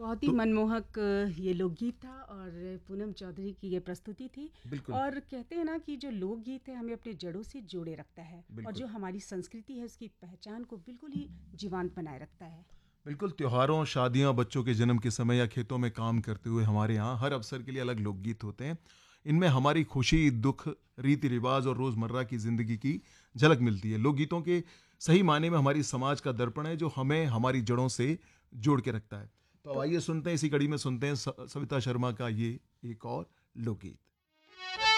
बहुत ही तो मनमोहक ये लोकगीत था और पूनम चौधरी की ये प्रस्तुति थी। बिल्कुल, और कहते हैं ना कि जो लोकगीत है हमें अपनी जड़ों से जोड़े रखता है और बिल्कुल। जो हमारी संस्कृति है उसकी पहचान को बिल्कुल ही जीवंत बनाए रखता है। बिल्कुल, त्योहारों, शादियाँ, बच्चों के जन्म के समय या खेतों में काम करते हुए हमारे यहाँ हर अवसर के लिए अलग लोकगीत होते हैं। इनमें हमारी खुशी, दुख, रीति-रिवाज और रोज़मर्रा की ज़िंदगी की झलक मिलती है। लोकगीतों के सही मायने में हमारी समाज का दर्पण है जो हमें हमारी जड़ों से जोड़ के रखता है। तो अब तो आइए सुनते हैं, इसी कड़ी में सुनते हैं सविता शर्मा का ये एक और लोकगीत।